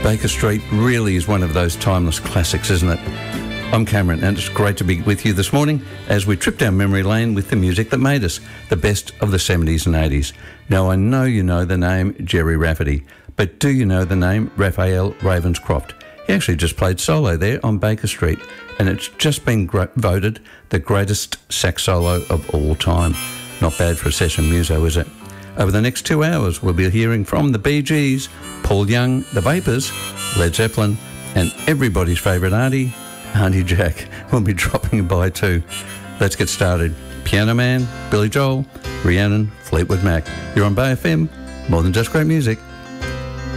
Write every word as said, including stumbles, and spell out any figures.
Baker Street really is one of those timeless classics, isn't it? I'm Cameron, and it's great to be with you this morning as we trip down memory lane with the music that made us, the best of the seventies and eighties. Now, I know you know the name Gerry Rafferty, but do you know the name Raphael Ravenscroft? He actually just played solo there on Baker Street, and it's just been gr- voted the greatest sax solo of all time. Not bad for a session muso, is it? Over the next two hours, we'll be hearing from the Bee Gees, Paul Young, The Vapors, Led Zeppelin, and everybody's favourite auntie, Auntie Jack, will be dropping by too. Let's get started. Piano Man, Billy Joel, Rhiannon, Fleetwood Mac. You're on Bay F M, more than just great music.